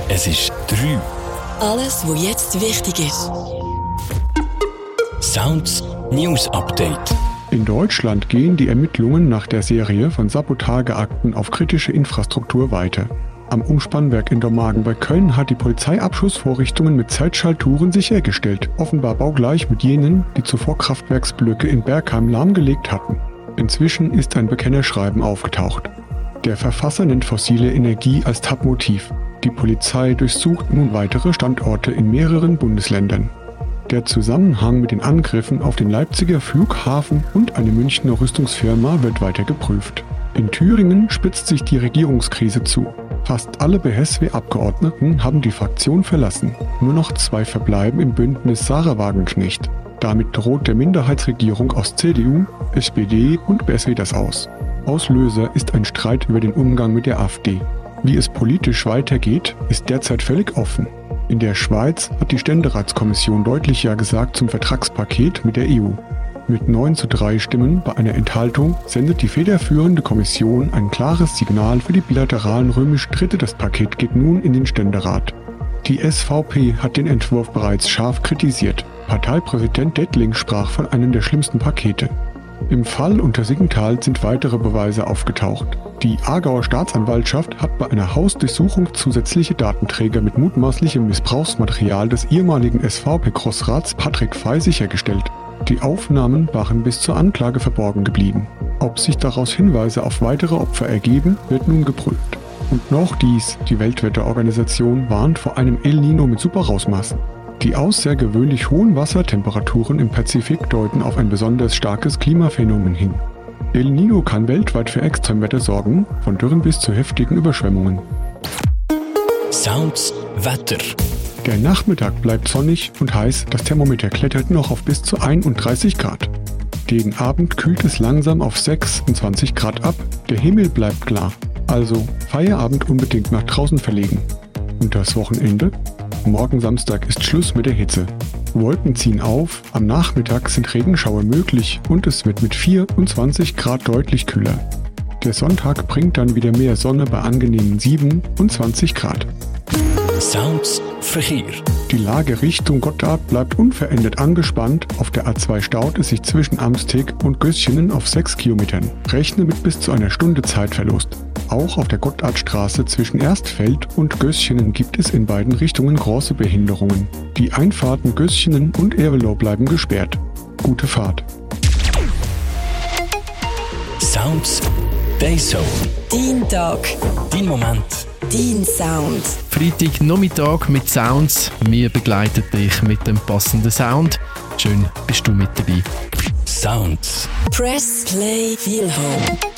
Es ist 3. Alles, was jetzt wichtig ist. Sounds News Update. In Deutschland gehen die Ermittlungen nach der Serie von Sabotageakten auf kritische Infrastruktur weiter. Am Umspannwerk in Dormagen bei Köln hat die Polizei Abschussvorrichtungen mit Zeitschaltuhren sichergestellt, offenbar baugleich mit jenen, die zuvor Kraftwerksblöcke in Bergheim lahmgelegt hatten. Inzwischen ist ein Bekennerschreiben aufgetaucht. Der Verfasser nennt fossile Energie als Tatmotiv. Die Polizei durchsucht nun weitere Standorte in mehreren Bundesländern. Der Zusammenhang mit den Angriffen auf den Leipziger Flughafen und eine Münchner Rüstungsfirma wird weiter geprüft. In Thüringen spitzt sich die Regierungskrise zu. Fast alle BSW-Abgeordneten haben die Fraktion verlassen. Nur noch 2 verbleiben im Bündnis Sarah Wagenknecht. Damit droht der Minderheitsregierung aus CDU, SPD und BSW das aus. Auslöser ist ein Streit über den Umgang mit der AfD. Wie es politisch weitergeht, ist derzeit völlig offen. In der Schweiz hat die Ständeratskommission deutlich Ja gesagt zum Vertragspaket mit der EU. Mit 9:3 Stimmen bei einer Enthaltung sendet die federführende Kommission ein klares Signal für die bilateralen römischen Schritte. Das Paket geht nun in den Ständerat. Die SVP hat den Entwurf bereits scharf kritisiert. Parteipräsident Dettling sprach von einem der schlimmsten Pakete. Im Fall unter Siggenthal sind weitere Beweise aufgetaucht. Die Aargauer Staatsanwaltschaft hat bei einer Hausdurchsuchung zusätzliche Datenträger mit mutmaßlichem Missbrauchsmaterial des ehemaligen SVP-Grossrats Patrick Fey sichergestellt. Die Aufnahmen waren bis zur Anklage verborgen geblieben. Ob sich daraus Hinweise auf weitere Opfer ergeben, wird nun geprüft. Und noch dies: Die Weltwetterorganisation warnt vor einem El Nino mit Superausmaßen. Die außergewöhnlich hohen Wassertemperaturen im Pazifik deuten auf ein besonders starkes Klimaphänomen hin. El Nino kann weltweit für Extremwetter sorgen, von Dürren bis zu heftigen Überschwemmungen. Sounds Wetter. Der Nachmittag bleibt sonnig und heiß, das Thermometer klettert noch auf bis zu 31 Grad. Gegen Abend kühlt es langsam auf 26 Grad ab, der Himmel bleibt klar. Also Feierabend unbedingt nach draußen verlegen. Und das Wochenende? Morgen Samstag ist Schluss mit der Hitze. Wolken ziehen auf, am Nachmittag sind Regenschauer möglich und es wird mit 24 Grad deutlich kühler. Der Sonntag bringt dann wieder mehr Sonne bei angenehmen 27 Grad. Sounds Verkehr. Die Lage Richtung Gotthard bleibt unverändert angespannt. Auf der A2 staut es sich zwischen Amsteg und Gößchenen auf 6 Kilometern. Rechne mit bis zu einer Stunde Zeitverlust. Auch auf der Gotthardstraße zwischen Erstfeld und Gößchenen gibt es in beiden Richtungen große Behinderungen. Die Einfahrten Gößchenen und Ervelow bleiben gesperrt. Gute Fahrt. Sounds Dayzone. Dein Tag. Dein Moment. Dein Sound. Freitag Nachmittag mit Sounds. Wir begleiten dich mit dem passenden Sound. Schön bist du mit dabei. Sounds. Press Play Feel Home.